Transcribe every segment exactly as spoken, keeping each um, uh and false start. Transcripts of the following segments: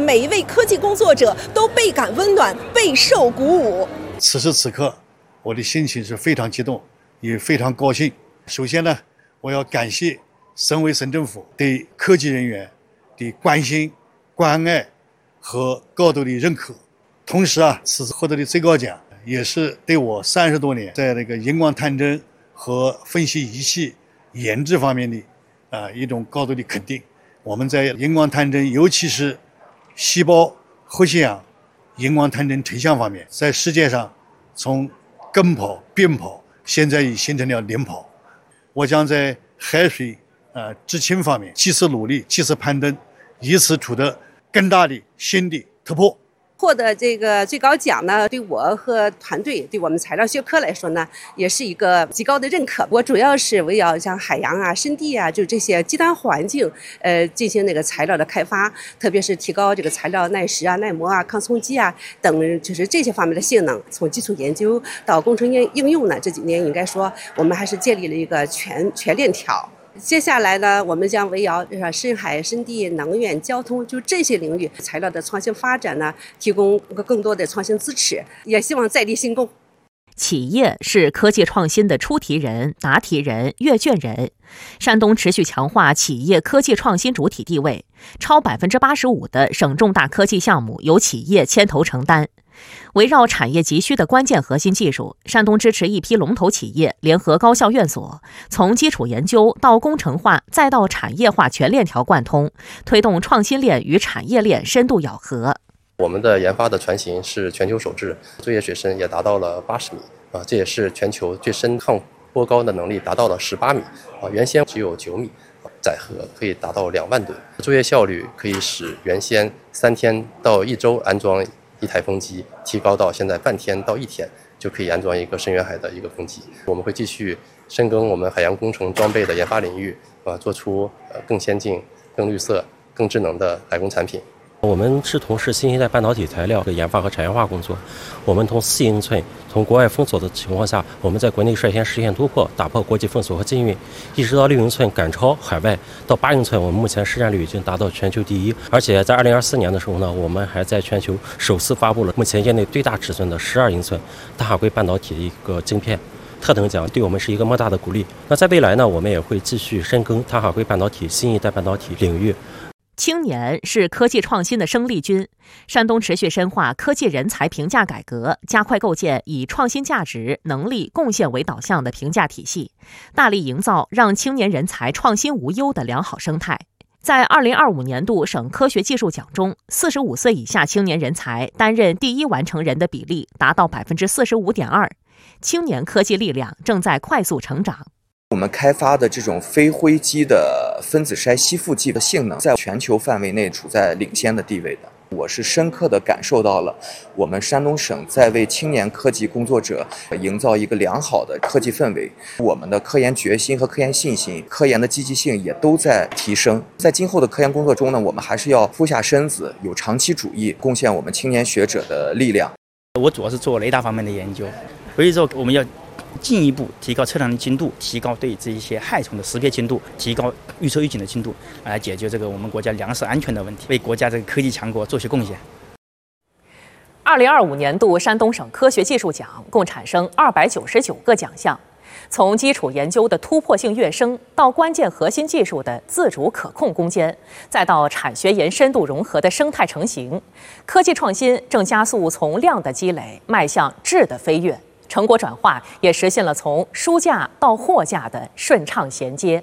每一位科技工作者都倍感温暖，备受鼓舞。 此时此刻，我的心情是非常激动，也非常高兴。首先呢，我要感谢省委省政府对科技人员的关心、关爱和高度的认可。同时啊，此次获得的最高奖也是对我三十多年在那个荧光探针和分析仪器研制方面的啊、呃、一种高度的肯定。我们在荧光探针，尤其是细胞活性氧荧光探针成像方面，在世界上从跟跑、并跑，现在已形成了领跑。我将在海水啊、呃、知青方面继续努力，继续攀登，以此取得更大的新的突破。 获得这个最高奖呢，对我和团队，对我们材料学科来说呢，也是一个极高的认可。我主要是围绕像海洋啊、深地啊，就这些极端环境，呃，进行那个材料的开发，特别是提高这个材料耐蚀啊、耐磨啊、抗冲击啊等，就是这些方面的性能。从基础研究到工程应应用呢，这几年应该说我们还是建立了一个全全链条。接下来呢，我们将围绕深海、深地、能源、交通，就这些领域材料的创新发展呢，提供更多的创新支持，也希望再立新功。 企业是科技创新的出题人、答题人、阅卷人。山东持续强化企业科技创新主体地位，超百分之八十五的省重大科技项目由企业牵头承担。围绕产业急需的关键核心技术，山东支持一批龙头企业联合高校院所，从基础研究到工程化再到产业化全链条贯通，推动创新链与产业链深度咬合。 我们的研发的船型是全球首制，作业水深也达到了八十米啊，这也是全球最深抗波高的能力达到了十八米啊，原先只有九米，载荷可以达到两万吨，作业效率可以使原先三天到一周安装一台风机，提高到现在半天到一天就可以安装一个深远海的一个风机。我们会继续深耕我们海洋工程装备的研发领域，啊，做出呃更先进、更绿色、更智能的海工产品。 我们是从事新一代半导体材料的研发和产业化工作。我们从四英寸从国外封锁的情况下，我们在国内率先实现突破，打破国际封锁和禁运，一直到六英寸赶超海外，到八英寸，我们目前市占率已经达到全球第一。而且在二零二四年的时候呢，我们还在全球首次发布了目前业内最大尺寸的十二英寸大海硅半导体的一个晶片。特等奖对我们是一个莫大的鼓励。那在未来呢，我们也会继续深耕碳化硅半导体、新一代半导体领域。 青年是科技创新的生力军，山东持续深化科技人才评价改革，加快构建以创新价值、能力、贡献为导向的评价体系，大力营造让青年人才创新无忧的良好生态。在二零二五年度省科学技术奖中，四十五岁以下青年人才担任第一完成人的比例达到百分之四十五点二，青年科技力量正在快速成长。 我们开发的这种非灰基的分子筛吸附剂的性能，在全球范围内处在领先的地位的。我是深刻地感受到了我们山东省在为青年科技工作者营造一个良好的科技氛围，我们的科研决心和科研信心、科研的积极性也都在提升。在今后的科研工作中呢，我们还是要扑下身子，有长期主义，贡献我们青年学者的力量。 我主要是做雷达方面的研究，所以说我们要进一步提高测量的精度，提高对这一些害虫的识别精度，提高预测预警的精度，来解决这个我们国家粮食安全的问题，为国家这个科技强国做些贡献。 二零二五年度山东省科学技术奖共产生二百九十九个奖项，从基础研究的突破性跃升，到关键核心技术的自主可控攻坚，再到产学研深度融合的生态成型，科技创新正加速从量的积累迈向质的飞跃。成果转化也实现了从书架到货架的顺畅衔接。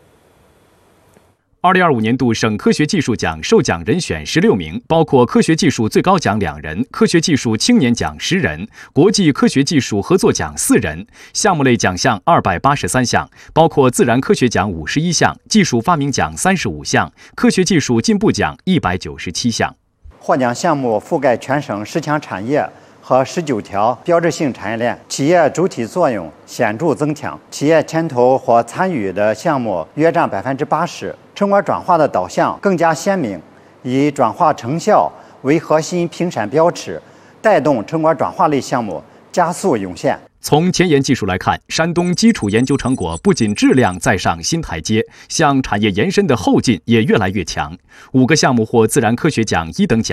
二零二五年度省科学技术奖受奖人选十六名，包括科学技术最高奖两人，科学技术青年奖十人，国际科学技术合作奖四人。项目类奖项二百八十三项，包括自然科学奖五十一项，技术发明奖三十五项，科学技术进步奖一百九十七项。 获奖项目覆盖全省十强产业和十九条标志性产业链，企业主体作用显著增强，企业牵头或参与的项目约占百分之八十，成果转化的导向更加鲜明，以转化成效为核心评审标尺，带动成果转化类项目加速涌现。 从前沿技术来看，山东基础研究成果不仅质量再上新台阶，向产业延伸的后劲也越来越强。五个项目获自然科学奖一等奖。